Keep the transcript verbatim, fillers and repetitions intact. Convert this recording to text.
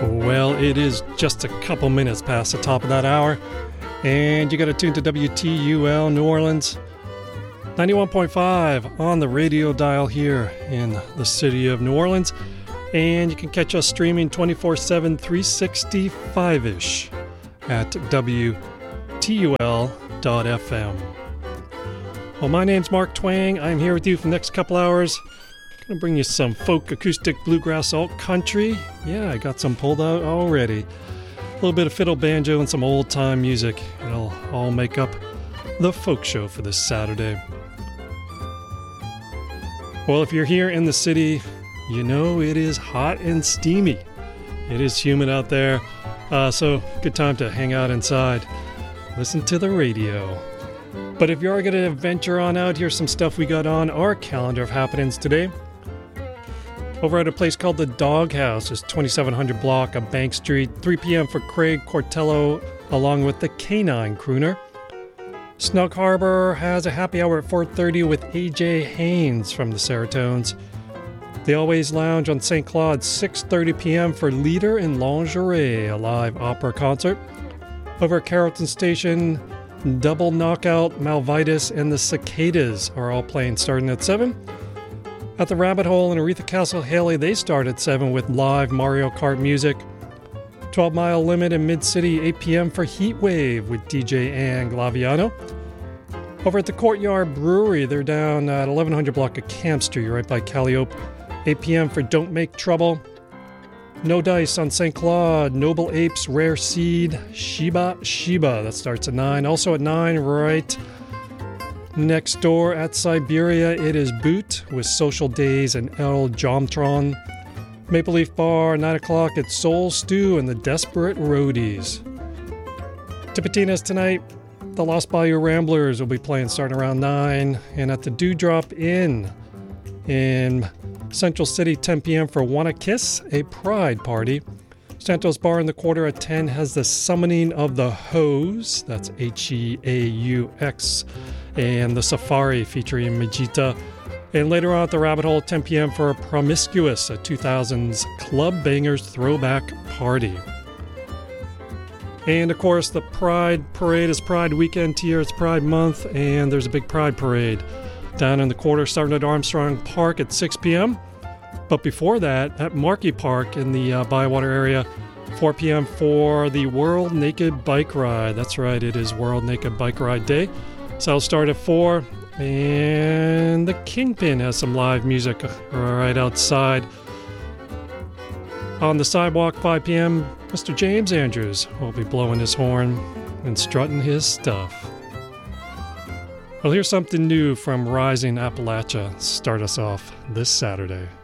Well, it is just a couple minutes past the top of that hour, and you got to tune to W T U L New Orleans, ninety-one point five on the radio dial here in the city of New Orleans, and you can catch us streaming twenty-four seven, three sixty-five-ish at W T U L dot F M. Well, my name's Mark Twang. I'm here with you for the next couple hours. Gonna bring you some folk, acoustic, bluegrass, alt country. Yeah, I got some pulled out already. A little bit of fiddle, banjo, and some old-time music. It'll all make up the folk show for this Saturday. Well, if you're here in the city, you know it is hot and steamy. It is humid out there, uh, so good time to hang out inside. Listen to the radio. But if you are going to venture on out, here's some stuff we got on our calendar of happenings today. Over at a place called the Doghouse, it's twenty-seven hundred block of Bank Street, three p.m. for Craig Cortello, along with the Canine Crooner. Snug Harbor has a happy hour at four thirty with A J Haynes from the Seratones. The Always Lounge on Saint Claude, six thirty p.m. for Leader in Lingerie, a live opera concert. Over at Carrollton Station, Double Knockout, Malvitus, and the Cicadas are all playing starting at seven. At the Rabbit Hole in Aretha Castle Haley, they start at seven with live Mario Kart music. twelve mile Limit in Mid-City, eight p.m. for Heat Wave with D J Ann Glaviano. Over at the Courtyard Brewery, they're down at eleven hundred block of Camp Street, right by Calliope, eight p.m. for Don't Make Trouble. No Dice on Saint Claude, Noble Apes, Rare Seed, Sheba Sheba, that starts at nine. Also at nine, right next door at Siberia, it is Boot with Social Days and El Jomtron. Maple Leaf Bar, nine o'clock at Soul Stew and the Desperate Roadies. Tipitina's tonight, the Lost Bayou Ramblers will be playing starting around nine. And at the Dewdrop Inn in Central City, ten p.m. for Wanna Kiss, a Pride Party. Santos Bar in the Quarter at ten has the Summoning of the Hoes, that's H E A U X, and the Safari featuring Majita. And later on at the Rabbit Hole, ten p.m. for Promiscuous, a two thousands Club Bangers throwback party. And of course, the Pride Parade is Pride Weekend here, it's Pride Month, and there's a big Pride Parade down in the Quarter starting at Armstrong Park at six p.m. But before that, at Markey Park in the uh, Bywater area, four p.m. for the World Naked Bike Ride. That's right, it is World Naked Bike Ride Day. So I'll start at four, and the Kingpin has some live music right outside. On the sidewalk, five p.m., Mister James Andrews will be blowing his horn and strutting his stuff. Well, here's something new from Rising Appalachia. Start us off this Saturday.